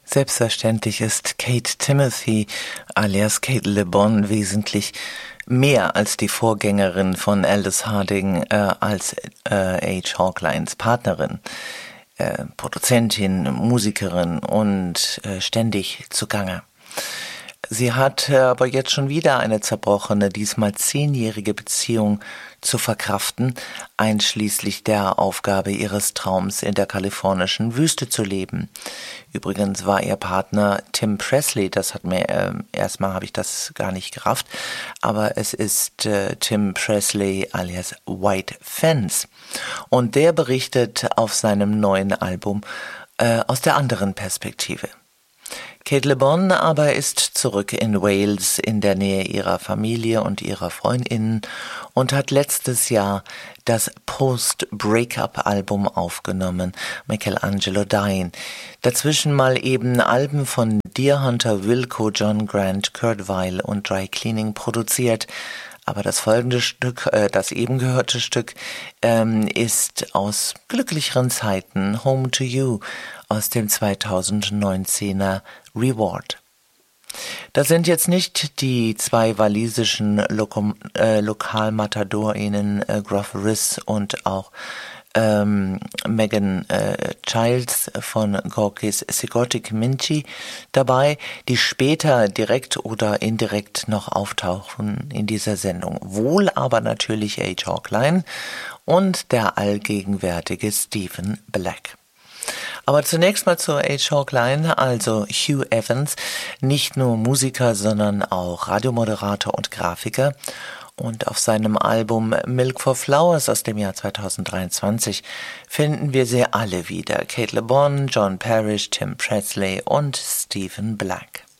Selbstverständlich ist Kate Timothy alias Kate Le Bon wesentlich mehr als die Vorgängerin von Aldous Harding als H. Hawklines Partnerin, Produzentin, Musikerin und ständig zugange. Sie hat aber jetzt schon wieder eine zerbrochene, diesmal 10-jährige Beziehung zu verkraften, einschließlich der Aufgabe ihres Traums, in der kalifornischen Wüste zu leben. Übrigens war ihr Partner Tim Presley, das hat mir, erstmal habe ich das gar nicht gerafft, aber es ist Tim Presley alias White Fence. Und der berichtet auf seinem neuen Album aus der anderen Perspektive. Kate Le Bon aber ist zurück in Wales in der Nähe ihrer Familie und ihrer Freundinnen und hat letztes Jahr das Post-Breakup-Album aufgenommen, Michelangelo Dying. Dazwischen mal eben Alben von Deerhunter, Wilco, John Grant, Kurt Weill und Dry Cleaning produziert. Aber das folgende Stück, das eben gehörte Stück, ist aus glücklicheren Zeiten, Home to You, aus dem 2019er Reward. Das sind jetzt nicht die zwei walisischen Lokalmatadorinnen Gruff Rhys und auch Megan Childs von Gorkis Sigotic Minchi dabei, die später direkt oder indirekt noch auftauchen in dieser Sendung. Wohl aber natürlich H. Hawkline und der allgegenwärtige Stephen Black. Aber zunächst mal zu H. Hawkline, also Hugh Evans, nicht nur Musiker, sondern auch Radiomoderator und Grafiker. Und auf seinem Album Milk for Flowers aus dem Jahr 2023 finden wir sie alle wieder. Kate Le Bon, John Parrish, Tim Presley und Stephen Black.